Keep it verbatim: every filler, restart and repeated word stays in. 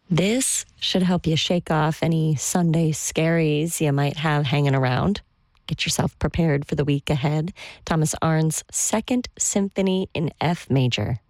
This should help you shake off any Sunday scaries you might have hanging around. Get yourself prepared for the week ahead. Thomas Arndt's Second Symphony in F Major.